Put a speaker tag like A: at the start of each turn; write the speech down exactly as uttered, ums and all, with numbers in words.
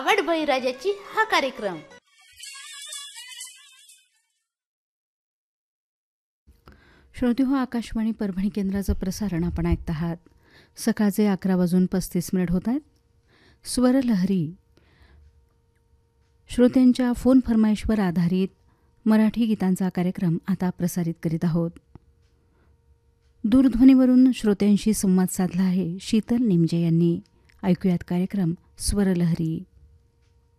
A: आवड बळीराजाची हा कार्यक्रम.
B: श्रोते हो, आकाशवाणी परभणी केंद्राचं प्रसारण आपण ऐकत आहात. सकाळचे अकरा वाजून पस्तीस मिनिट होत आहेत. स्वरलहरी श्रोत्यांच्या फोन फरमाईशवर आधारित मराठी गीतांचा कार्यक्रम आता प्रसारित करीत आहोत. दूरध्वनीवरून श्रोत्यांशी संवाद साधला आहे शीतल निमजे यांनी. ऐकूयात कार्यक्रम स्वरलहरी.